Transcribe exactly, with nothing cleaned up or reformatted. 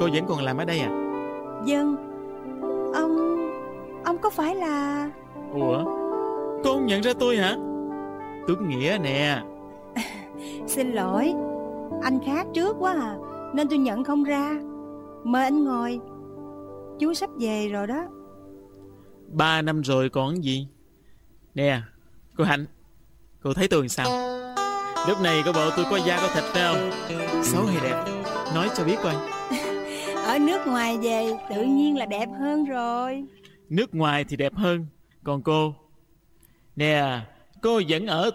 Cô vẫn còn làm ở đây à? Vâng. Ông Ông có phải là... Ủa, cô không nhận ra tôi hả? Tuấn Nghĩa nè. Xin lỗi, anh khác trước quá à, nên tôi nhận không ra. Mời anh ngồi, chú sắp về rồi đó. Ba năm rồi còn gì. Nè, cô Hạnh, cô thấy tôi làm sao? Lúc này có bộ tôi có da có thịt phải không? Xấu hay đẹp? Nói cho biết coi. Ở nước ngoài về tự nhiên là đẹp hơn rồi. Nước ngoài thì đẹp hơn. Còn cô? Nè, cô vẫn ở